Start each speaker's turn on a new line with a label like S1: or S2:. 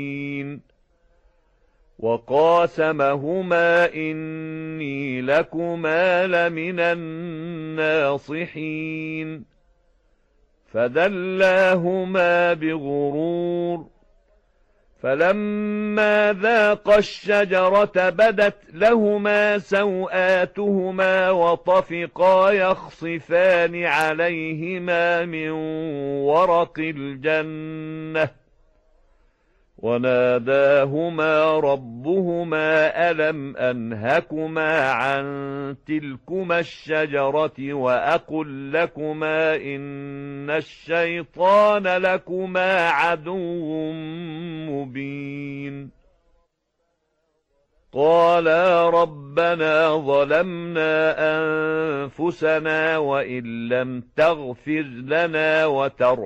S1: وقاسمهما إني لكما لمن الناصحين فدلاهما بغرور فلما ذاقا الشجرة بدت لهما سوآتهما وطفقا يخصفان عليهما من ورق الجنة وناداهما ربهما ألم أنهكما عن تلكما الشجرة وأقل لكما إن الشيطان لكما عدو مبين قالا ربنا ظلمنا أنفسنا وإن لم تغفر لنا وترحمنا